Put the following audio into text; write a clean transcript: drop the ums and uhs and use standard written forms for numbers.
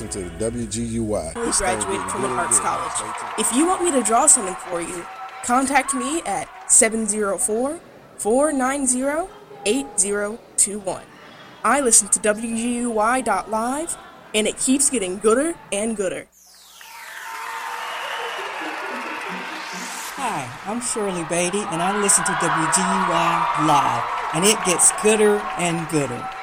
listening to WGUY. Graduated from an arts college. If you want me to draw something for you, contact me at 704-490-8021. I listen to WGUY.live, and it keeps getting gooder and gooder. Hi, I'm Shirley Beatty, and I listen to WGUY Live, and it gets gooder and gooder.